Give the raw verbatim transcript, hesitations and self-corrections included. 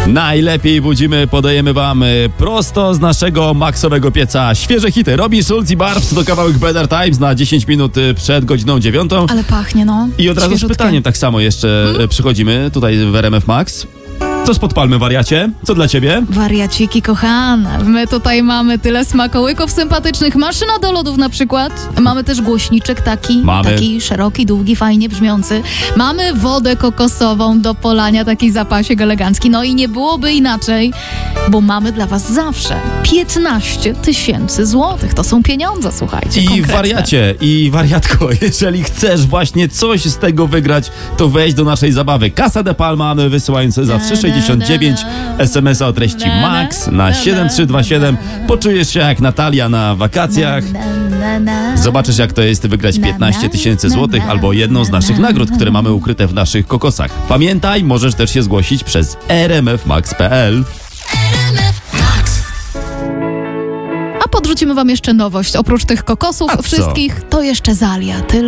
Najlepiej budzimy, podajemy wam y, prosto z naszego maksowego pieca świeże hity. Robin Schulz i Barbs to kawałek Better Times na dziesięć minut y, przed godziną dziewiątą. Ale pachnie, no. I od razu z Świeżutkie. pytaniem tak samo jeszcze Hmm? y, przychodzimy tutaj w R M F Max. Co spod palmy, wariacie? Co dla ciebie? Wariaciki kochane, my tutaj mamy tyle smakołyków sympatycznych, maszyna do lodów na przykład, mamy też głośniczek taki, Mamy. taki szeroki, długi, fajnie brzmiący, mamy wodę kokosową do polania, taki zapasik elegancki, no i nie byłoby inaczej, bo mamy dla was zawsze piętnaście tysięcy złotych, to są pieniądze, słuchajcie, I konkretne. wariacie, i wariatko, jeżeli chcesz właśnie coś z tego wygrać, to wejdź do naszej zabawy. Casa de Palma, wysyłając za trzy sześćdziesiąt dziewięć es em es a o treści MAX na siedem trzy dwa siedem. Poczujesz się jak Natalia na wakacjach. Zobaczysz, jak to jest wygrać piętnaście tysięcy złotych albo jedną z naszych nagród, które mamy ukryte w naszych kokosach. Pamiętaj, możesz też się zgłosić przez r m f max kropka p l. A podrzucimy wam jeszcze nowość, oprócz tych kokosów A co? wszystkich, to jeszcze Zalia, tyle